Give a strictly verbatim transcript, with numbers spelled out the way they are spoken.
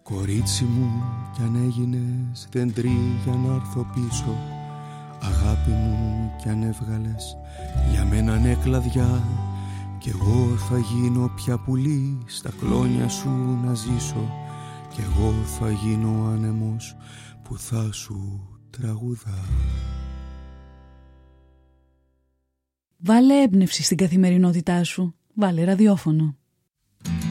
Κορίτσι μου κι αν έγινες δεντρί για να έρθω πίσω, αγάπη μου κι αν έβγαλες για μένα ναι κλαδιά, κι εγώ θα γίνω πια πουλί στα κλόνια σου να ζήσω, κι εγώ θα γίνω ο άνεμος που θα σου τραγουδά. Βάλε έμπνευση στην καθημερινότητά σου. Βάλε ραδιόφωνο.